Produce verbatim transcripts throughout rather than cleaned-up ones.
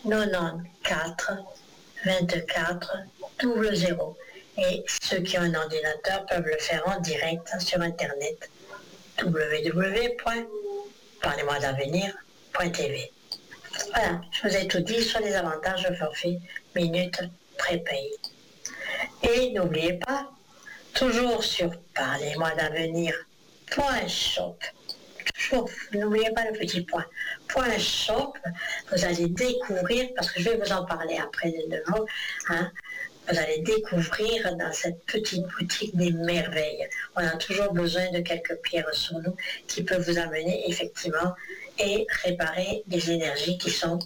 quatre-vingt-quatorze vingt-quatre double zéro. Et ceux qui ont un ordinateur peuvent le faire en direct sur Internet. w w w point parlez-moi d'avenir point t v. Voilà, je vous ai tout dit sur les avantages de forfait minutes prépayées. Et n'oubliez pas, toujours sur parlez-moi d'avenir point shop, toujours, n'oubliez pas le petit point, point shop, vous allez découvrir, parce que je vais vous en parler après de nouveau, hein, vous allez découvrir dans cette petite boutique des merveilles. On a toujours besoin de quelques pierres sur nous qui peuvent vous amener effectivement et réparer des énergies qui sont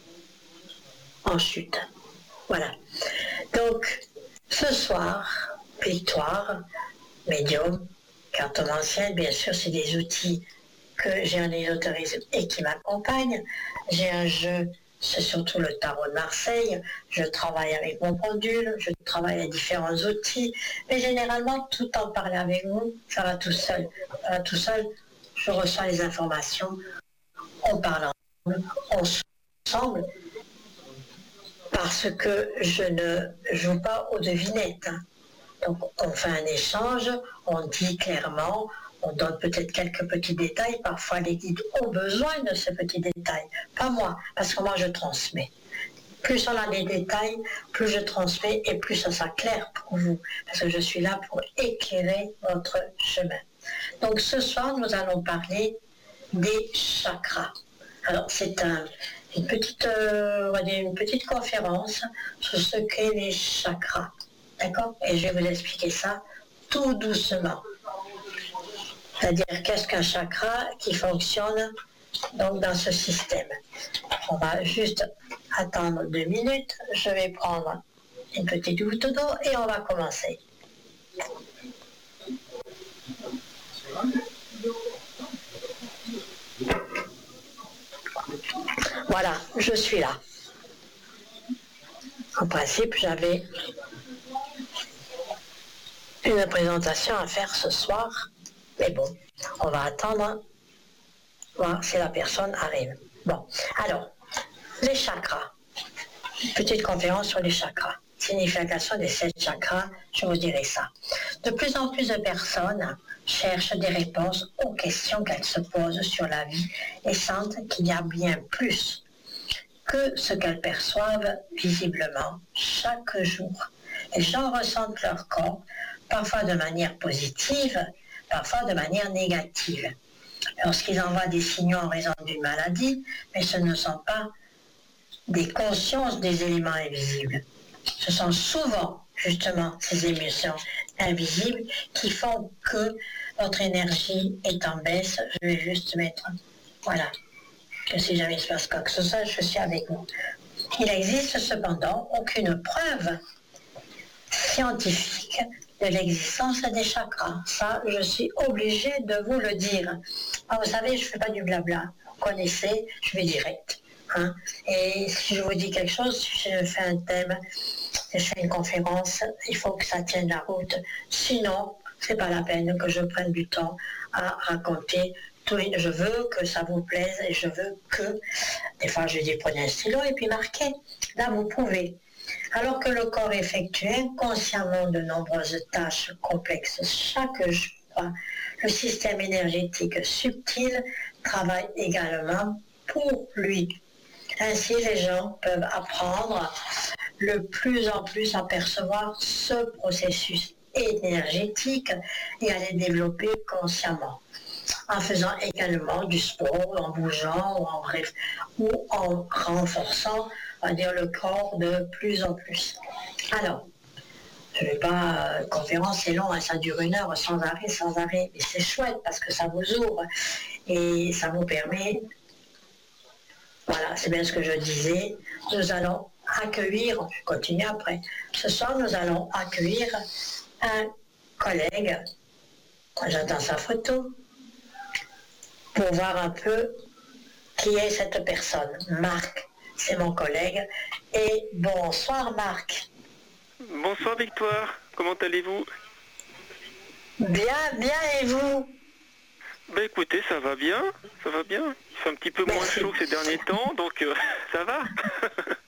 en chute. Voilà. Donc, ce soir, Victoire, Médium, cartomancienne, bien sûr, c'est des outils que j'ai en ésotérisme et qui m'accompagnent. J'ai un jeu, c'est surtout le tarot de Marseille. Je travaille avec mon pendule, je travaille à différents outils, mais généralement, tout en parler avec vous, ça va tout seul. Ça va tout seul, je reçois les informations, on parle ensemble, parce que je ne joue pas aux devinettes. Donc on fait un échange, on dit clairement, on donne peut-être quelques petits détails, parfois les guides ont besoin de ces petits détails, pas moi, parce que moi je transmets. Plus on a des détails, plus je transmets et plus ça sera clair pour vous, parce que je suis là pour éclairer votre chemin. Donc ce soir, nous allons parler des chakras. Alors c'est un, une, petite, euh, on va dire une petite conférence sur ce qu'est les chakras. D'accord? Et je vais vous expliquer ça tout doucement. C'est-à-dire qu'est-ce qu'un chakra qui fonctionne donc dans ce système. On va juste attendre deux minutes. Je vais prendre une petite goutte d'eau et on va commencer. Voilà, je suis là. En principe, j'avais une présentation à faire ce soir, mais bon, on va attendre, voir si la personne arrive. Bon, alors, les chakras. Petite conférence sur les chakras. Signification des sept chakras, je vous dirai ça. De plus en plus de personnes cherchent des réponses aux questions qu'elles se posent sur la vie et sentent qu'il y a bien plus que ce qu'elles perçoivent visiblement chaque jour. Les gens ressentent leur corps, parfois de manière positive, parfois de manière négative. Lorsqu'ils envoient des signaux en raison d'une maladie, mais ce ne sont pas des consciences des éléments invisibles. Ce sont souvent, justement, ces émotions invisibles qui font que votre énergie est en baisse. Je vais juste mettre, voilà, que si jamais il se passe quoi que ce soit, je suis avec vous. Il n'existe cependant aucune preuve scientifique de l'existence des chakras. Ça, je suis obligée de vous le dire. Ah, vous savez, je ne fais pas du blabla. Vous connaissez, je vais direct. Hein? Et si je vous dis quelque chose, si je fais un thème, je fais une conférence, il faut que ça tienne la route. Sinon, c'est pas la peine que je prenne du temps à raconter. Tout, je veux que ça vous plaise et je veux que, des fois je dis prenez un stylo et puis marquez. Là, vous pouvez. Alors que le corps effectue inconsciemment de nombreuses tâches complexes chaque jour, le système énergétique subtil travaille également pour lui. Ainsi, les gens peuvent apprendre de plus en plus à percevoir ce processus énergétique et à les développer consciemment, en faisant également du sport, en bougeant ou en, bref, ou en renforçant, on va dire, le corps de plus en plus. Alors, je ne vais pas, euh, conférence c'est long, hein, ça dure une heure sans arrêt, sans arrêt, mais c'est chouette parce que ça vous ouvre et ça vous permet, voilà, c'est bien ce que je disais, nous allons accueillir, je continue après, ce soir nous allons accueillir un collègue, j'attends sa photo, pour voir un peu qui est cette personne. Marc, c'est mon collègue. Et bonsoir Marc. Bonsoir Victoire, comment allez-vous? Bien, bien et vous? Bah écoutez, ça va bien, ça va bien. Il fait un petit peu moins Merci. chaud ces derniers temps, donc euh, ça va.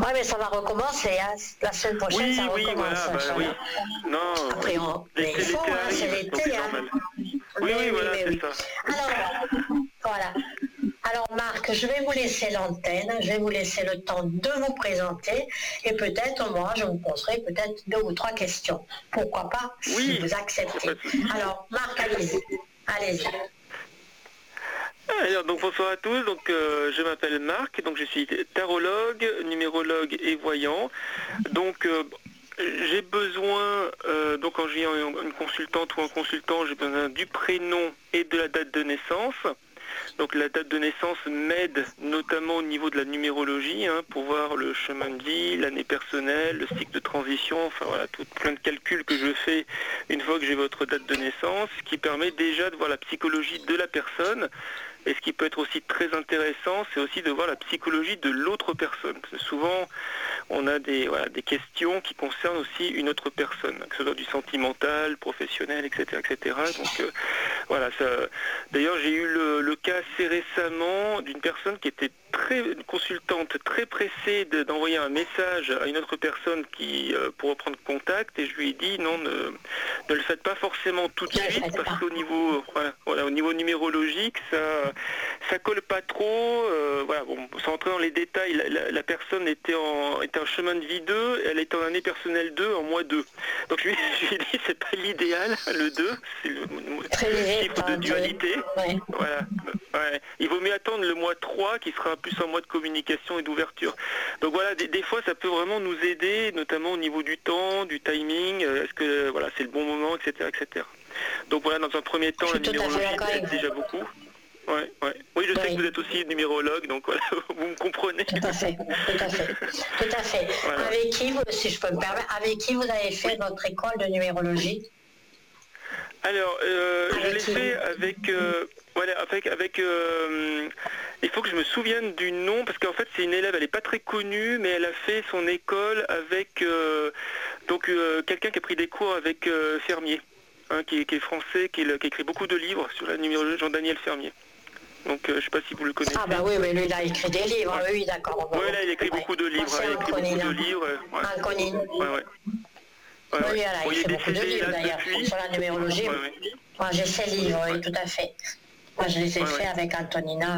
Oui, mais ça va recommencer. Hein. La semaine prochaine, oui, ça oui, recommence. Voilà, bah, oui. Non, après, on... l'été il faut, hein, arrive, c'est l'été. c'est Hein. normal. Oui, mais, oui, voilà, mais, c'est oui. ça. Alors, voilà. Alors, Marc, je vais vous laisser l'antenne, je vais vous laisser le temps de vous présenter et peut-être, moi, je vous poserai peut-être deux ou trois questions. Pourquoi pas, oui, si vous acceptez. Alors, Marc, allez-y. Allez-y. Alors, donc bonsoir à tous, donc euh, je m'appelle Marc, donc je suis tarologue, numérologue et voyant. Donc euh, j'ai besoin, euh, donc quand j'ai une consultante ou un consultant, j'ai besoin du prénom et de la date de naissance. Donc la date de naissance m'aide notamment au niveau de la numérologie, hein, pour voir le chemin de vie, l'année personnelle, le cycle de transition, enfin voilà, tout plein de calculs que je fais une fois que j'ai votre date de naissance, ce qui permet déjà de voir la psychologie de la personne. Et ce qui peut être aussi très intéressant, c'est aussi de voir la psychologie de l'autre personne. Parce que souvent, on a des, voilà, des questions qui concernent aussi une autre personne, que ce soit du sentimental, professionnel, et cetera, et cetera. Donc euh, voilà, ça. D'ailleurs, j'ai eu le, le cas assez récemment d'une personne qui était très, une consultante très pressée de, d'envoyer un message à une autre personne qui euh, pour reprendre contact, et je lui ai dit non, ne, ne le faites pas forcément tout de suite, parce qu'au niveau, voilà, voilà, au niveau numérologique, ça, ça colle pas trop. Euh, voilà, bon, sans entrer dans les détails, la, la, la personne était en, était en chemin de vie deux, elle était en année personnelle deux, en mois deux. Donc je lui, je lui ai dit c'est pas l'idéal, le deux, c'est le, le chiffre de dualité. Ouais. Voilà. Ouais. Il vaut mieux attendre le mois trois qui sera plus un mois de communication et d'ouverture. Donc voilà, des, des fois ça peut vraiment nous aider, notamment au niveau du temps, du timing, est-ce que voilà, c'est le bon moment, et cetera, et cetera. Donc voilà, dans un premier temps, la numérologie aide déjà beaucoup. Ouais, ouais. Oui, je ouais. sais que vous êtes aussi numérologue, donc voilà, vous me comprenez. Tout à fait, tout à fait, tout à fait. Voilà. Avec qui, vous, si je peux me permettre, avec qui vous avez fait oui. votre école de numérologie? Alors, euh, je l'ai fait avec, euh, voilà, avec, avec euh, il faut que je me souvienne du nom, parce qu'en fait c'est une élève, elle n'est pas très connue, mais elle a fait son école avec euh, donc euh, quelqu'un qui a pris des cours avec euh, Fermier, hein, qui, qui est français, qui, qui écrit beaucoup de livres sur la numérologie, Jean-Daniel Fermier. Donc euh, je ne sais pas si vous le connaissez. Ah bah oui, mais lui il a écrit des livres, ouais. oui d'accord. Oui, là il écrit ouais. beaucoup de livres, ouais, il écrit beaucoup de livres. Ouais. Un conine. Ouais, ouais. Ouais, oui, ouais. Elle a écrit beaucoup de livres d'ailleurs sur la numérologie. Ouais, ouais. Moi j'ai ces livres, oui, tout à fait. Moi je les ai ouais, faits ouais. avec Antonina,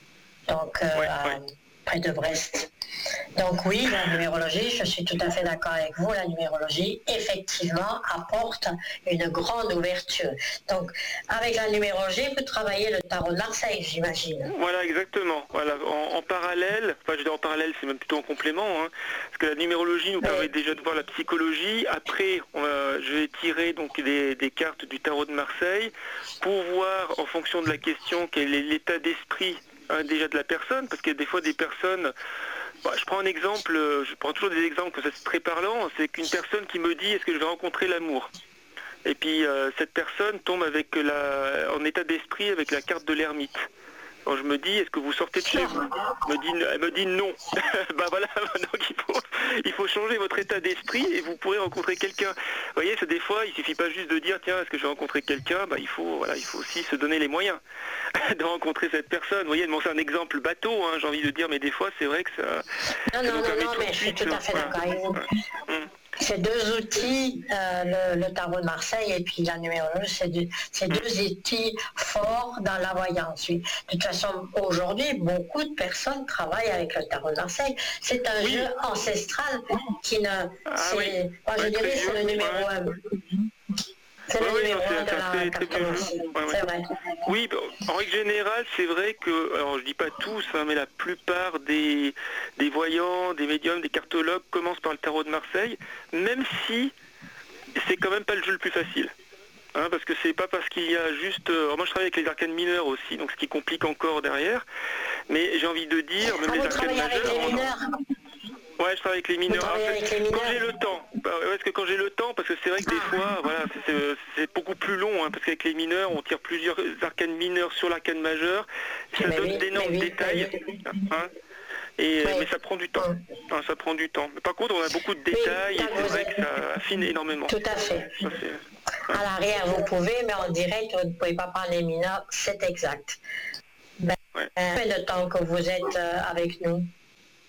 donc euh, ouais, ouais. près de Brest. Donc oui, la numérologie, je suis tout à fait d'accord avec vous, la numérologie, effectivement, apporte une grande ouverture. Donc, avec la numérologie, vous travaillez le tarot de Marseille, j'imagine. Voilà, exactement. Voilà. En, en parallèle, enfin je dis en parallèle, c'est même plutôt en complément, hein, parce que la numérologie nous oui. permet déjà de voir la psychologie. Après, on va, je vais tirer donc des, des cartes du tarot de Marseille pour voir, en fonction de la question, quel est l'état d'esprit hein, déjà de la personne, parce qu'il y a des fois des personnes... Bah, je prends un exemple, je prends toujours des exemples que ça c'est très parlant, c'est qu'une personne qui me dit est-ce que je vais rencontrer l'amour ? Et puis euh, cette personne tombe avec la, en état d'esprit avec la carte de l'ermite. Alors je me dis est-ce que vous sortez de chez vous ? Elle me dit, elle me dit non. Ben voilà, donc il faut, il faut changer votre état d'esprit et vous pourrez rencontrer quelqu'un. Vous voyez, c'est des fois, il suffit pas juste de dire tiens, est-ce que je vais rencontrer quelqu'un ? Ben, il faut, voilà, il faut aussi se donner les moyens de rencontrer cette personne. Vous voyez, bon, c'est un exemple bateau, hein, j'ai envie de dire, mais des fois c'est vrai que ça... Non, ça non, non, non, mais je suis tout à fait d'accord avec vous. C'est deux outils, euh, le, le tarot de Marseille et puis la numérologie, c'est, du, c'est deux outils forts dans la voyance. Oui. De toute façon, aujourd'hui, beaucoup de personnes travaillent avec le tarot de Marseille. C'est un oui. jeu ancestral qui ne... Ah, c'est, oui. Moi, je ouais, dirais c'est le numéro ouais. un. C'est ouais, le numéro un de la cartomancie. Ouais, ouais. C'est vrai. Oui, en règle générale, c'est vrai que, alors je dis pas tous, hein, mais la plupart des, des voyants, des médiums, des cartologues commencent par le tarot de Marseille, même si c'est quand même pas le jeu le plus facile. Hein, parce que c'est pas parce qu'il y a juste... Alors moi je travaille avec les arcanes mineurs aussi, donc ce qui complique encore derrière. Mais j'ai envie de dire, même ah, les vous arcanes majeures... Avec les mineurs Ouais, je travaille avec les mineurs. En fait, les mineurs. Quand j'ai le temps, bah, ouais, parce que quand j'ai le temps, parce que c'est vrai que des ah. fois, voilà, c'est, c'est, c'est beaucoup plus long, hein, parce qu'avec les mineurs, on tire plusieurs arcanes mineurs sur l'arcane majeur, ça mais donne oui, d'énormes oui, détails, oui. Hein, et, oui. mais ça prend du temps. Hein, ça prend du temps. Mais par contre, on a beaucoup de détails oui, et c'est vrai que ça affine énormément. Tout à fait. Ça, c'est... À l'arrière, vous pouvez, mais en direct, vous ne pouvez pas parler mineurs, c'est exact. Ben, ouais. Combien de temps que vous êtes euh, avec nous ?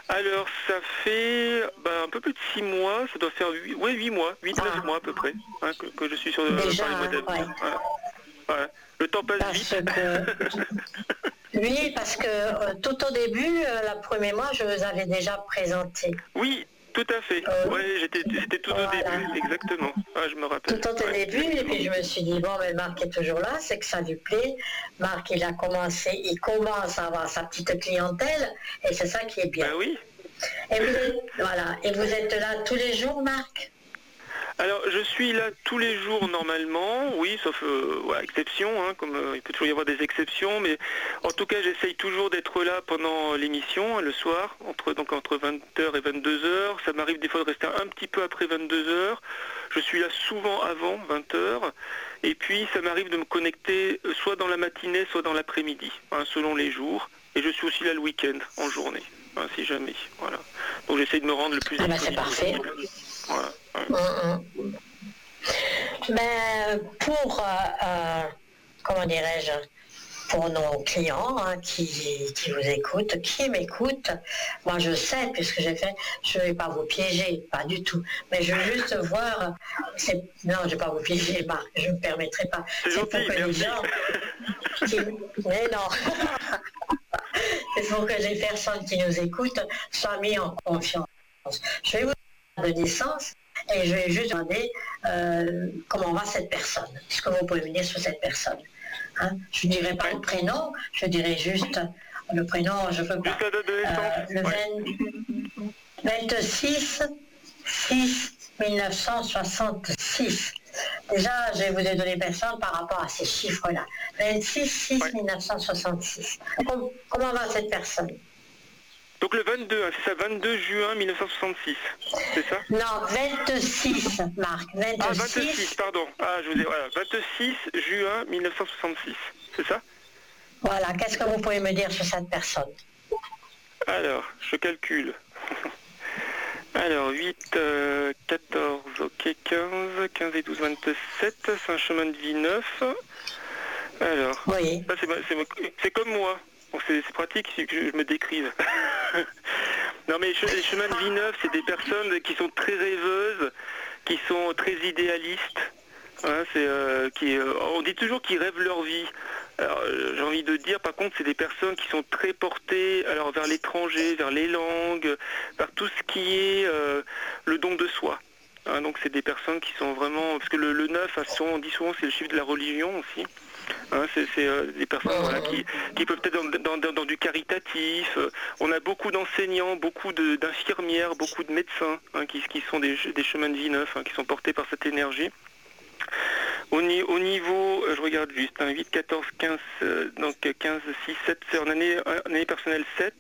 Alors, ça fait bah, un peu plus de six mois, ça doit faire huit, ouais, huit mois, huit neuf Ah. mois à peu près, hein, que, que je suis sur euh, Déjà, par les mois hein, d'avenir. ouais. Voilà. Voilà. Le temps passe Parce vite. que, oui, parce que euh, tout au début, euh, le premier mois, je vous avais déjà présenté. Oui, tout à fait. Euh, Ouais, j'étais, c'était tout voilà. au début, exactement. Ah, je me rappelle. Tout au Ouais. début, et puis je me suis dit, bon, mais Marc est toujours là, c'est que ça lui plaît. Marc, il a commencé, il commence à avoir sa petite clientèle, et c'est ça qui est bien. Bah oui. Et vous êtes, voilà, et vous êtes là tous les jours, Marc? Alors, je suis là tous les jours normalement, oui, sauf euh, voilà, exception, hein, comme euh, il peut toujours y avoir des exceptions, mais en tout cas, j'essaye toujours d'être là pendant l'émission, hein, le soir, entre donc entre vingt heures et vingt-deux heures. Ça m'arrive des fois de rester un petit peu après vingt-deux heures. Je suis là souvent avant vingt heures, et puis ça m'arrive de me connecter euh, soit dans la matinée, soit dans l'après-midi, hein, selon les jours. Et je suis aussi là le week-end, en journée, hein, si jamais, voilà. Donc j'essaye de me rendre le plus Ah ben c'est disponible parfait. possible. Voilà. Ouais. Hum, hum. Ben, pour, euh, euh, comment dirais-je, pour nos clients hein, qui, qui vous écoutent, qui m'écoutent, moi je sais, puisque j'ai fait, je ne vais pas vous piéger, pas du tout, mais je veux juste voir, c'est, non, je ne vais pas vous piéger, Marc, je ne me permettrai pas. C'est gentil, pour que les merci. gens qui, mais non, c'est pour que les personnes qui nous écoutent soient mises en confiance. Je vais vous donner de naissance et je vais juste demander euh, comment va cette personne. Est-ce que vous pouvez me dire sur cette personne hein? Je ne dirai pas le prénom, je dirai juste le prénom, je ne peux pas. Juste la date de naissance. Euh, le Ouais. vingt-six six mille neuf cent soixante-six. Déjà, je vous ai donné personne par rapport à ces chiffres-là. vingt-six six mille neuf cent soixante-six. Comment, comment va cette personne? Donc le vingt-deux, hein, c'est ça, vingt-deux juin mille neuf cent soixante-six, c'est ça? Non, vingt-six, Marc, vingt-six. Ah, vingt-six, pardon. Ah, je vous ai, voilà, vingt-six juin mille neuf cent soixante-six, c'est ça? Voilà, qu'est-ce que vous pouvez me dire sur cette personne? Alors, je calcule. Alors, huit, euh, quatorze, ok, quinze, quinze et douze, vingt-sept, c'est un chemin de vie neuf. Alors, Oui. ça, c'est, c'est, c'est comme moi. Donc c'est, c'est pratique que je me décrive. Non mais les chemins de vie neuf, c'est des personnes qui sont très rêveuses, qui sont très idéalistes. Hein, c'est, euh, qui, euh, on dit toujours qu'ils rêvent leur vie. Alors, euh, j'ai envie de dire, par contre, c'est des personnes qui sont très portées alors, vers l'étranger, vers les langues, vers tout ce qui est euh, le don de soi. Hein, donc c'est des personnes qui sont vraiment... Parce que le, le neuf, on dit souvent c'est le chiffre de la religion aussi. Hein, c'est c'est euh, des personnes voilà, qui, qui peuvent être dans, dans, dans, dans du caritatif. On a beaucoup d'enseignants, beaucoup de, d'infirmières, beaucoup de médecins hein, qui, qui sont des, des chemins de vie neufs, hein, qui sont portés par cette énergie. Au, au niveau, je regarde juste, hein, huit, quatorze, quinze, euh, donc quinze, six, sept, c'est en année, en année personnelle sept.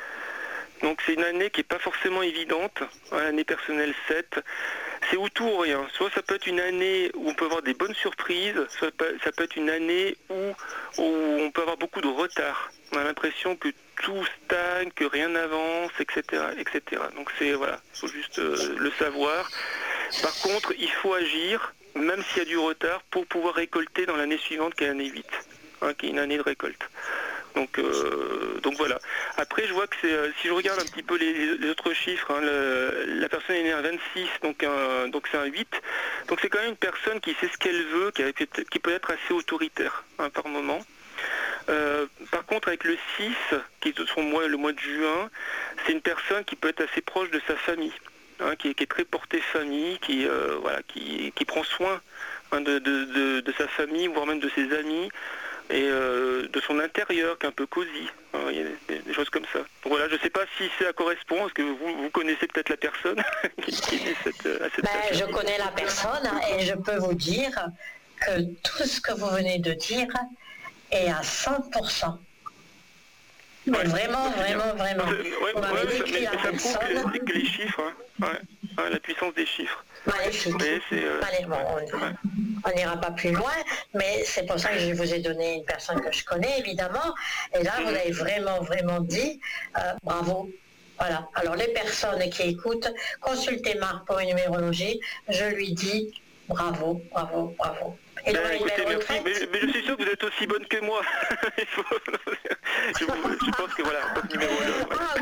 Donc c'est une année qui n'est pas forcément évidente, hein, l'année personnelle sept. C'est ou tout ou rien. Soit ça peut être une année où on peut avoir des bonnes surprises, soit ça peut être une année où, où on peut avoir beaucoup de retard. On a l'impression que tout stagne, que rien n'avance, et cetera, et cetera. Donc c'est voilà, il faut juste euh, le savoir. Par contre, il faut agir, même s'il y a du retard, pour pouvoir récolter dans l'année suivante, qui est l'année huit, hein, qui est une année de récolte. Donc, euh, donc voilà. Après, je vois que c'est, euh, si je regarde un petit peu les, les autres chiffres, hein, le, la personne est née à vingt-six, donc, un, donc c'est un huit. Donc c'est quand même une personne qui sait ce qu'elle veut, qui, a, qui peut être assez autoritaire hein, par moment. Euh, par contre, avec le six, qui est son mois, le mois de juin, c'est une personne qui peut être assez proche de sa famille, hein, qui, qui est très portée famille, qui, euh, voilà, qui, qui prend soin hein, de, de, de, de sa famille, voire même de ses amis, et euh, de son intérieur qui est un peu cosy, hein, il y a des, des choses comme ça. Donc voilà, je ne sais pas si ça correspond, parce que vous, vous connaissez peut-être la personne qui, qui est cette, à cette ben, je connais la personne et je peux vous dire que tout ce que vous venez de dire est à cent pour cent. Mais ouais, vraiment, vraiment, vraiment. Ouais, vous m'avez ouais, décrit ça, la ça personne. prouve que les, que les chiffres, hein, ouais, hein, la puissance des chiffres. Magnifique. Euh, Allez, bon, on n'ira pas plus loin, mais c'est pour ça que je vous ai donné une personne que je connais, évidemment. Et là, vous avez vraiment, vraiment dit euh, bravo. Voilà. Alors, les personnes qui écoutent, consultez Marc pour une numérologie. Je lui dis bravo, bravo, bravo. Et ben, écoutez, merci. Mais, mais je suis sûr que vous êtes aussi bonne que moi. je, je pense que voilà, votre numéro là.